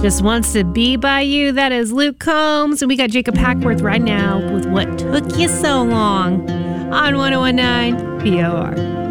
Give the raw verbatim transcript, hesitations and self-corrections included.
Just wants to be by you. That is Luke Combs. And we got Jacob Hackworth right now with What Took You So Long on one oh one nine P O R.